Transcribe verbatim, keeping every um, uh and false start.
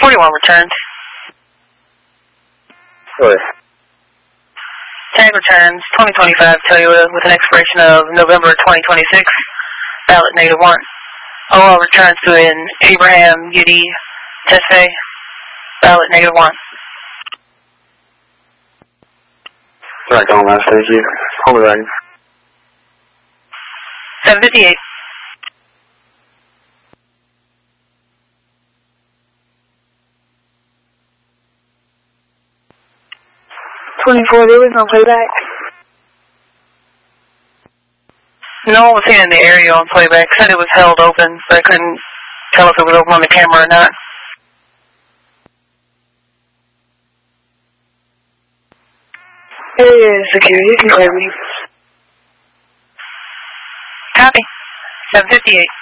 forty-one returned. Sorry. Tag returns twenty twenty-five Toyota with an expiration of November twenty twenty-six. Ballot negative one. O L returns to an Abraham Yudi Tesfaye. Ballot negative one. Right on, last, thank you. Hold the wagon. seven fifty-eight. twenty-four, there was no playback. No one was seen in the area on playback. Said it was held open, but I couldn't tell if it was open on the camera or not. Area security, you can clear me. Copy. seven fifty-eight.